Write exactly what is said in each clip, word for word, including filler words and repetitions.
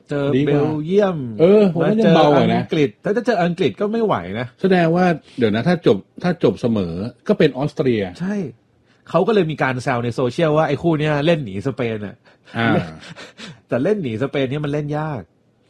เจอเบลเยียมเออผมว่าจะเบาอ่ะนะอังกฤษถ้าจะเจออังกฤษก็ไม่ไหวนะแสดงว่าเดี๋ยวนะถ้าจบถ้าจบเสมอก็เป็นออสเตรียใช่เขาก็เลยมีการแซวในโซเชียลว่าไอ้คู่เนี้ยเล่นหนีสเปนอ่ะแต่เล่นหนีสเปนนี่มันเล่นยาก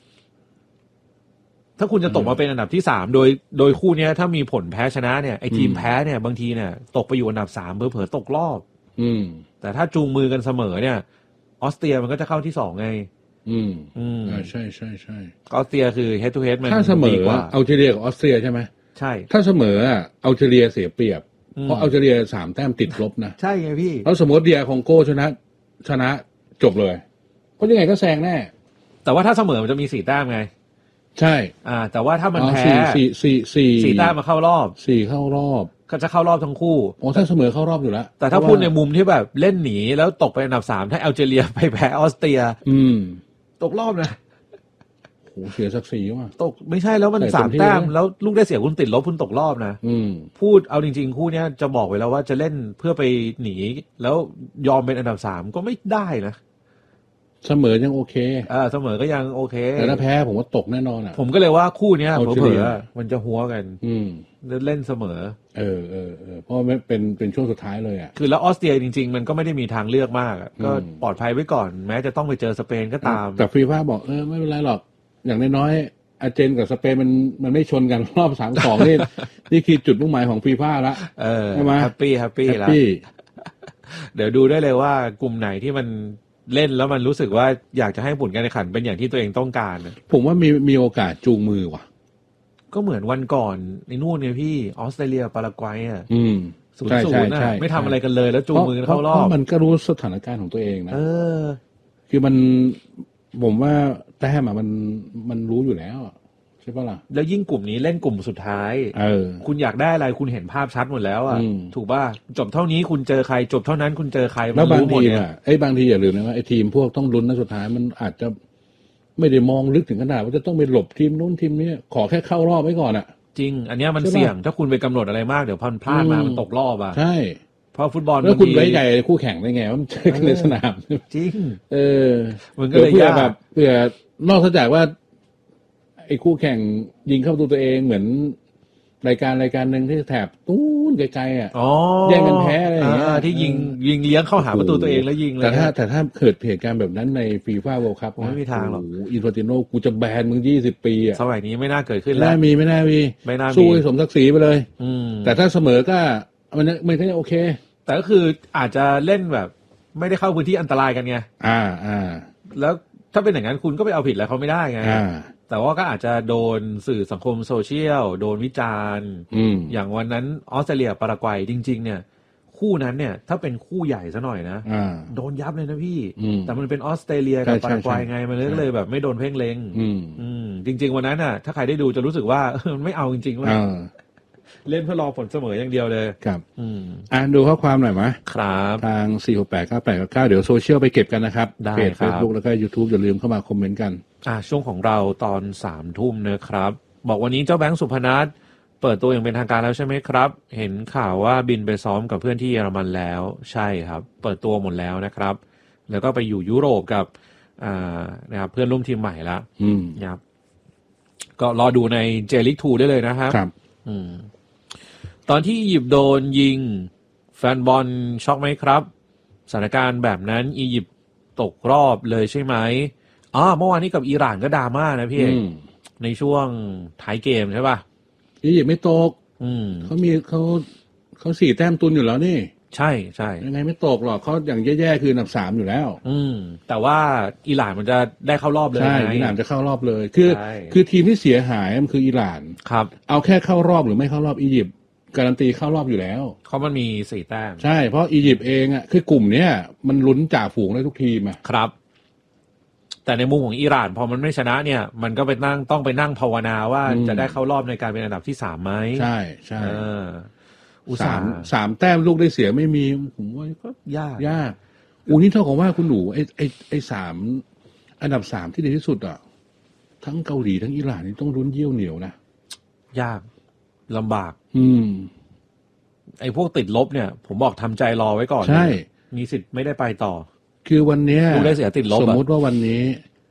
ถ้าคุณจะตกมาเป็นอันดับที่สามโดยโดยคู่เนี้ยถ้ามีผลแพ้ชนะเนี่ยไอ้ทีมแพ้เนี่ยบางทีเนี่ยตกไปอยู่อันดับสามเผลอๆตกรอบอืมแต่ถ้าจูงมือกันเสมอเนี่ยออสเตรียมันก็จะเข้าที่สองไงอืมอืมใช่ใช่ใช่ออสเตรียคือ head to head มันถ้าเสมออัลจีเรียกับออสเตรียใช่ไหมใช่ถ้าเสมออ่ะอัลจีเรียเสียเปรียบเพราะอัลจีเรียสามแต้มติดลบนะใช่ไงพี่แล้วสมมติเดียคองโกชนะชนะจบเลยเพราะยังไงก็แซงแน่แต่ว่าถ้าเสมอมันจะมีสี่แต้มไงใช่อ่าแต่ว่าถ้ามันแพ้สี่สี่สี่สี่แต้มมาเข้ารอบสี่เข้ารอบก็จะเข้ารอบทั้งคู่โอ้ถ้าเสมอเข้ารอบอยู่แล้วแต่ถ้าพูดในมุมที่แบบเล่นหนีแล้วตกไปอันดับสามถ้าอัลจีเรียไปแพ้ออสเตรียอืมตกรอบนะโหเสียศักดิ์ศรีว่ะตกไม่ใช่แล้วมันสามแต้มแล้วลูกได้เสียคุณติดลบคุณตกรอบนะอืมพูดเอาจริงๆคู่นี้จะบอกไว้แล้วว่าจะเล่นเพื่อไปหนีแล้วยอมเป็นอันดับสามก็ไม่ได้นะเสมอยังโอเคอ่าเสมอก็ยังโอเคแต่ถ้าแพ้ผมว่าตกแน่นอนอ่ะผมก็เลยว่าคู่นี้เผลอๆมันจะหัวกันอืมเล่นเสมอเออเออเออเพราะมันเป็นเป็นช่วงสุดท้ายเลยอ่ะคือแล้วออสเตรียจริงๆมันก็ไม่ได้มีทางเลือกมากก็ปลอดภัยไว้ก่อนแม้จะต้องไปเจอสเปนก็ตามแต่ฟีฟ่าบอกเออไม่เป็นไรหรอกอย่างน้อยๆอาร์เจนกับสเปนมันมันไม่ชนกันรอบสามสองนี่นี่คือจุดมุ่งหมายของฟีฟ่าละใช่ไหมแฮปปี้แฮปปี้แล้วเดี๋ยวดูได้เลยว่ากลุ่มไหนที่มันเล่นแล้วมันรู้สึกว่าอยากจะให้ผลการแข่งขันเป็นอย่างที่ตัวเองต้องการผมว่ามีมีโอกาสจูงมือว่ะก็เหมือนวันก่อนในนู่นเนี่ยพี่ออสเตรเลียปารากวัยอ่ะศูนย์ศูนย์นะไม่ทำอะไรกันเลยแล้วจูงมือเข้ารอบเพราะมันก็รู้สถานการณ์ของตัวเองนะเออคือมันผมว่าแต้มอ่ะมันมันรู้อยู่แล้วใช่ปะล่ะแล้วยิ่งกลุ่มนี้เล่นกลุ่มสุดท้ายเออคุณอยากได้อะไรคุณเห็นภาพชัดหมดแล้วอ่ะถูกป่ะจบเท่านี้คุณเจอใครจบเท่านั้นคุณเจอใครแล้วบางทีอ่ะไอ้บางทีอย่าลืมนะว่าไอ้ทีมพวกต้องลุ้นนัดสุดท้ายมันอาจจะไม่ได้มองลึกถึงขนาดว่าจะต้องไปหลบทีมนู้นทีมนี้ขอแค่เข้ารอบไว้ก่อนอ่ะจริงอันนี้มันเสี่ยงถ้าคุณไปกำหนดอะไรมากเดี๋ยวพันพลาดมามันตกรอบอ่ะใช่เพราะฟุตบอลแล้วคุณไว้ใจคู่แข่งได้ไงว่ามันเจอกันในสนามจริงเออมันก็เลยยากแบบเผื่อนอกจากว่าไอ้คู่แข่งยิงเข้าประตูตัวเองเหมือนรายการรายการหนึ่งที่แถบตู้นไกลๆอ่ะแย่งกันแพ้อะไรอย่างเงี้ยที่ยิงยิงเลี้ยงเข้าหาประตูตัวเองแล้วยิงเลยแต่ถ้าแต่ถ้าเกิดเหตุการณ์แบบนั้นในฟีฟ่าเวิลด์คัพไม่มีทางหรอกอินฟานติโนกูจะแบนมึงยี่สิบปีอ่ะสมัยนี้ไม่น่าเกิดขึ้นแล้วไม่มีไม่น่ามีไม่น่ามีสู้ให้สมศักดิ์ศรีไปเลยอืมแต่ถ้าเสมอก็มันมันก็โอเคแต่ก็คืออาจจะเล่นแบบไม่ได้เข้าพื้นที่อันตรายกันไงอ่าอ่าแล้วถ้าเป็นอย่างนั้นคุณก็ไปเอาผิดอะไรเขาไม่ได้ไงอ่าแต่ว่าก็อาจจะโดนสื่อสังคมโซเชียลโดนวิจารณ์อย่างวันนั้นออสเตรเลียปารากวัยจริงๆเนี่ยคู่นั้นเนี่ยถ้าเป็นคู่ใหญ่ซะหน่อยนะโดนยับเลยนะพี่แต่มันเป็นออสเตรเลียกับปารากวัยไงมันเลยแบบไม่โดนเพ่งเล็งจริงๆวันนั้นน่ะถ้าใครได้ดูจะรู้สึกว่ามันไม่เอาจริงๆว่าเล่นเพื่อรอผลเสมออย่างเดียวเลยครับอ่ะดูข้อความหน่อยไหมครับทางสี่ หก แปด เก้า แปด เก้าเดี๋ยวโซเชียลไปเก็บกันนะครับเพจ Facebook แล้วก็ YouTube อย่าลืมเข้ามาคอมเมนต์กันอ่าช่วงของเราตอนสามทุ่มนะครับบอกวันนี้เจ้าแบงค์สุพนัทเปิดตัวอย่างเป็นทางการแล้วใช่ไหมครับเห็นข่าวว่าบินไปซ้อมกับเพื่อนที่เยอรมันแล้วใช่ครับเปิดตัวหมดแล้วนะครับแล้วก็ไปอยู่ยุโรปกับอ่านะครับเพื่อนร่วมทีมใหม่แล้วนะครับก็รอดูในเจลิกทูได้เลยนะครับครับอืมตอนที่อียิปต์โดนยิงแฟนบอลช็อกไหมครับสถานการณ์แบบนั้นอียิปต์ตกรอบเลยใช่ไหมอ๋อเมื่อวานนี้กับอิหร่านก็ดราม่านะพี่เอกในช่วงท้ายเกมใช่ป่ะอียิปต์ไม่ตกเขามีเขาเขาสี่แต้มตุนอยู่แล้วนี่ใช่ใช่ยังไงไม่ตกหรอกเขาอย่างแย่ๆคืออันดับสามอยู่แล้วอืมแต่ว่าอิหร่านมันจะได้เข้ารอบเลยใช่อิหร่านจะเข้ารอบเลยคือคือทีมที่เสียหายมันคืออิหร่านครับเอาแค่เข้ารอบหรือไม่เข้ารอบอียิปต์การันตีเข้ารอบอยู่แล้วเขามันมีสี่แต้มใช่เพราะอียิปต์เองอ่ะคือกลุ่มเนี้ยมันลุ้นจ่าฝูงได้ทุกทีมอ่ะครับแต่ในมุมของอิหร่านพอมันไม่ชนะเนี่ยมันก็ไปนั่งต้องไปนั่งภาวนาว่าจะได้เข้ารอบในการเป็นอันดับที่สามไหมใช่ใช่อุตสาห์สามแต้มลูกได้เสียไม่มีผมว่าก็ยากยากอูนี่เท่ากับว่าคุณหนูไอ้ไอ้ไอ้สามอันดับสามที่ดีที่สุดอ่ะทั้งเกาหลีทั้งอิหร่านนี่ต้องลุ้นเยี่ยวเหนียวนะยากลำบากอืมไอ้พวกติดลบเนี่ยผมบอกทำใจรอไว้ก่อนใช่มีสิทธิ์ไม่ได้ไปต่อคือวันนี้ดูได้เสียติดลบสมมุติว่าวันนี้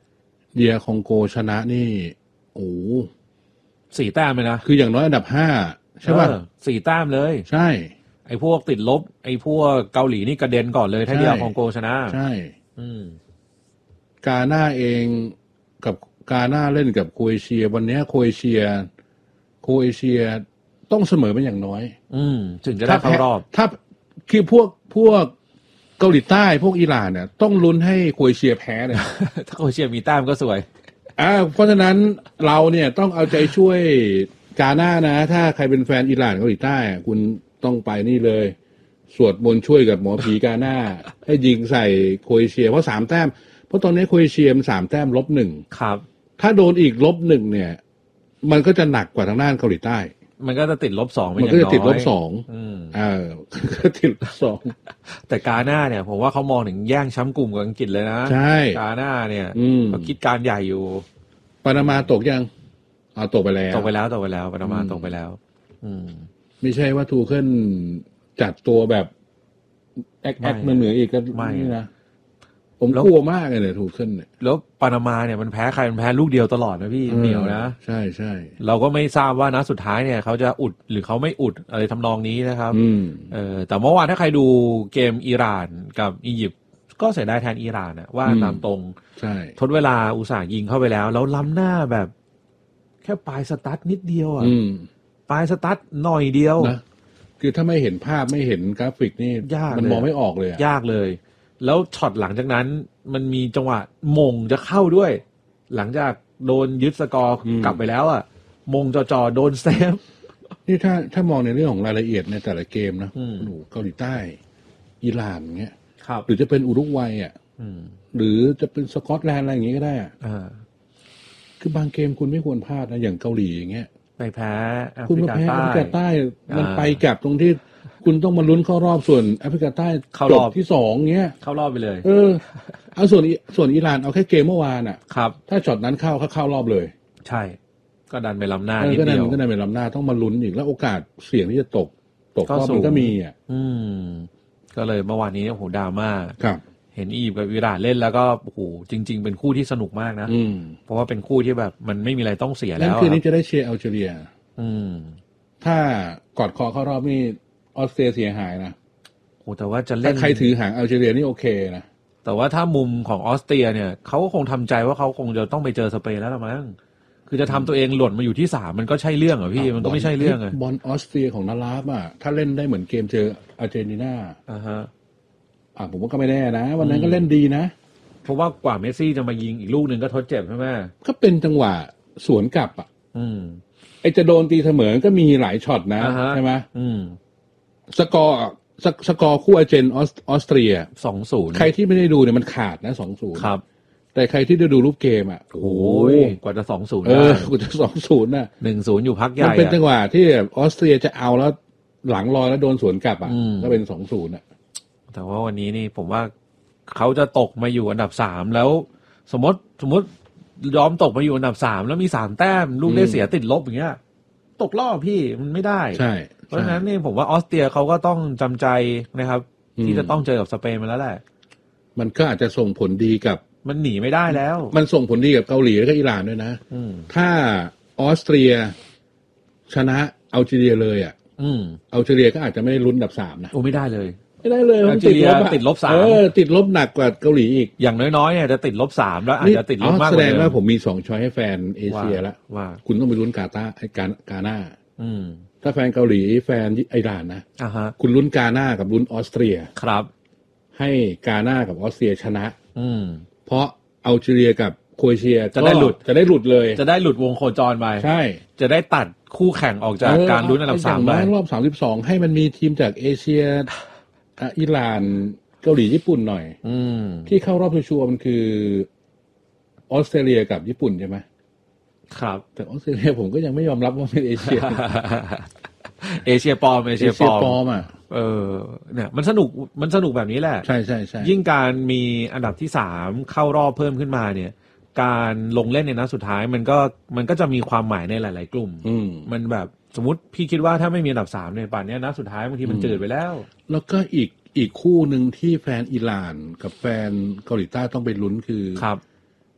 เดียคองโกชนะนี่โอ้สี่แต้มเลยนะคืออย่างน้อยอันดับห้าใช่ป่ะสี่แต้มเลยใช่ไอ้พวกติดลบไอ้พวกเกาหลีนี่กระเด็นก่อนเลยถ้าเดียคองโกชนะใช่อืมกาหน้าเองกับกาหน้าเล่นกับโครเอเชียวันนี้โครเอเชียโครเอเชียต้องเสมอเป็นอย่างน้อยอืมถึงจะได้เข้ารอบถ้าคือพวกพวกเกาหลีใต้พวกอิหร่านเนี่ยต้องลุ้นให้โครเอเชียแพ้เนี่ยถ้าโครเอเชียมีแต้มก็สวยอ่าเพราะฉะนั้นเราเนี่ยต้องเอาใจช่วยกาหน้านะถ้าใครเป็นแฟนอิหร่านเกาหลีใต้คุณต้องไปนี่เลยสวดมนต์ช่วยกับหมอผีกาหน้าให้ยิงใส่โครเอเชียเพราะสามแต้มเพราะตอนนี้โครเอเชียมันสามแต้มลบหนึ่งครับถ้าโดนอีกลบหนึ่งเนี่ยมันก็จะหนักกว่าทางด้านเกาหลีใต้มันก็จะติดลบสองมันก็จะติดลบสองเออก็ติดลบสองแต่กาหน้าเนี่ยผมว่าเขามองถึงแย่งแชมป์กลุ่มกับอังกฤษเลยนะใช่กาหน้าเนี่ยเขาคิดการใหญ่อยู่ปานามาตกยังเอาตกไปแล้วตกไปแล้วตกไปแล้วปานามาตกไปแล้วอืมไม่ใช่ว่าทูเคิลจัดตัวแบบแอคแอคเหนืออีกก็ไม่นะผมกลัวมากเลยเนี่ยทูเคิลเนี่ยแล้วปานามาเนี่ยมันแพ้ใครมันแพ้ลูกเดียวตลอดนะพี่เหนียวนะใช่ใช่เราก็ไม่ทราบว่านัดสุดท้ายเนี่ยเขาจะอุดหรือเขาไม่อุดอะไรทำนองนี้นะครับเออแต่เมื่อวานถ้าใครดูเกมอิหร่านกับอียิปต์ก็เสียดายแทนอิหร่านนะว่าตามตรงใช่ทดเวลาอุตส่าห์ยิงเข้าไปแล้วแล้วล้ำหน้าแบบแค่ปลายสตาร์ทนิดเดียวอ่ะปลายสตาร์ทหน่อยเดียวนะคือถ้าไม่เห็นภาพไม่เห็นกราฟิกนี่ยากมันมองไม่ออกเลยยากเลยแล้วช็อตหลังจากนั้นมันมีจังหวะมงจะเข้าด้วยหลังจากโดนยึดสกอร์กลับไปแล้วอ่ะมงจอๆโดนเซฟนี่ถ้าถ้ามองในเรื่องของรายละเอียดในแต่ละเกมนะโอ้โหเกาหลีใต้อิหร่านเงี้ยหรือจะเป็นอุรุกวัยอ่ะหรือจะเป็นสกอตแลนด์อะไรอย่างเงี้ยก็ได้อ่ะคือบางเกมคุณไม่ควรพลาดนะอย่างเกาหลีอย่างเงี้ยไปแพ้คุณมาแพ้แอฟริกาใต้มันไปกลับตรงที่คุณต้องมาลุ้นเข้ารอบส่วนแอฟริกาใต้จบที่สองเงี้ยเข้ารอบไปเลยเออเอาส่วนส่วนอิหร่านเอาแค่เกมเมื่อวานอ่ะครับถ้าช็อตนั้นเข้าเขาเข้ารอบเลยใช่ก็ดันไปล้ำหน้านิดเดียวก็ดันไปล้ำหน้าต้องมาลุ้นอีกแล้วโอกาสเสี่ยงที่จะตกตกรอบมันก็มีอ่ะอืมก็เลยเมื่อวานนี้โอ้โหดราม่าครับเห็นอียิปต์กับอิหร่านเล่นแล้วก็โอ้โหจริงๆเป็นคู่ที่สนุกมากนะเพราะว่าเป็นคู่ที่แบบมันไม่มีอะไรต้องเสียแล้วคืนนี้จะได้เชียร์อัลจีเรียอืมถ้ากอดคอเข้ารอบนี่ออสเตรียเสียหายนะโอ้แต่ว่าจะเล่นใครถือหางอัลจีเรียนี่โอเคนะแต่ว่าถ้ามุมของออสเตรียเนี่ยเขาก็คงทำใจว่าเขาคงจะต้องไปเจอสเปนแล้วละมั้งคือจะทำตัวเองหล่นมาอยู่ที่สามมันก็ใช่เรื่องเหรอพี่มันก็ไม่ใช่เรื่องอะบอลออสเตรียของนาราฟอ่ะถ้าเล่นได้เหมือนเกมเจออาร์เจนตินาอ่าฮะอ่าผมว่าก็ไม่แน่นะวันนั้นก็เล่นดีนะเพราะว่ากว่าเมสซี่จะมายิงอีกลูกหนึ่งก็ทดเจ็บใช่ไหมก็เป็นจังหวะสวนกลับอ่ะไอจะโดนตีเสมอก็มีหลายช็อตนะใช่ไหมสกอร์สกอร์คู่อาร์เจนออสเตรียสองศูนย์ใครที่ไม่ได้ดูเนี่ยมันขาดนะสองศูนย์ครับแต่ใครที่ได้ดูรูปเกมอ่ะโอ้ยกว่าจะสองศูนย์เออกว่าจะสองศูนย์น่ะหนึ่งศูนย์อยู่พักใหญ่มันเป็นจังหวะที่ออสเตรียจะเอาแล้วหลังลอยแล้วโดนสวนกลับอ่ะก็เป็นสองศูนย์อ่ะแต่ว่าวันนี้นี่ผมว่าเขาจะตกมาอยู่อันดับสามแล้วสมมติสมมติยอมตกมาอยู่อันดับสามแล้วมีสามแต้มลูกได้เสียติดลบอย่างเงี้ยตกรอบพี่มันไม่ได้ใช่เพราะฉะนั้นนี่ผมว่าออสเตรียเขาก็ต้องจำใจนะครับที่จะต้องเจอกับสเปนมาแล้วแหละมันก็อาจจะส่งผลดีกับมันหนีไม่ได้แล้วมันส่งผลดีกับเกาหลีและก็อิหร่านด้วยนะถ้าออสเตรียชนะอัลจีเรียเลยอ่ะอัลจีเรียก็อาจจะไม่ได้ลุ้นอันดับสามนะโอ้ไม่ได้เลยไม่ได้เลยอัลจีเรียติดลบสามเออติดลบหนักกว่าเกาหลีอีกอย่างน้อยๆเนี่ยจะติดลบสามแล้วอาจจะติดลบมากกว่าแสดงว่าผมมีสองช้อยให้แฟนเอเชียแล้วว่าคุณต้องไปลุ้นกาตาร์ไอ้กากาหน้าถ้าแฟนเกาหลีแฟนอิหร่านนะคุณลุ้นกาหน้ากับลุ้นออสเตรียครับให้กาหน้ากับออสเตรียชนะเพราะอัลจีเรียกับโครเอเชียจะได้หลุดจะได้หลุดเลยจะได้หลุดวงโคจรไปใช่จะได้ตัดคู่แข่งออกจากการลุ้นอันดับสามไปรอบสามสิบสองให้มันมีทีมจากเอเชียอิหร่านเกาหลีญี่ปุ่นหน่อยที่เข้ารอบชัวร์มันคือออสเตรเลียกับญี่ปุ่นใช่ไหมครับแต่ออสเตรเลียผมก็ยังไม่ยอมรับว่าเป็นเอเชียเอเชียปลอมเอเชียปลอมอ่ะเออเนี่ยมันสนุกมันสนุกแบบนี้แหละใช่ใช่ใช่ยิ่งการมีอันดับที่สามเข้ารอบเพิ่มขึ้นมาเนี่ยการลงเล่นในนัดสุดท้ายมันก็มันก็จะมีความหมายในหลายๆกลุ่มมันแบบสมมติพี่คิดว่าถ้าไม่มีอันดับสามในป่านนี้นัดสุดท้ายบางทีมันจืดไปแล้วแล้วก็อีกอีกคู่หนึ่งที่แฟนอิหร่านกับแฟนเกาหลีใต้ต้องไปลุ้นคือครับ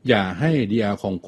อย่าให้ดีอาร์คองโก